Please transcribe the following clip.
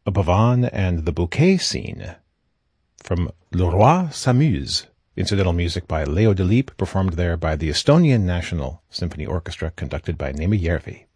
Pavane and the Bouquet Scene from Le Roi s'amuse. Incidental music by Leo Delibes, performed there by the Estonian National Symphony Orchestra, conducted by Neeme Järvi.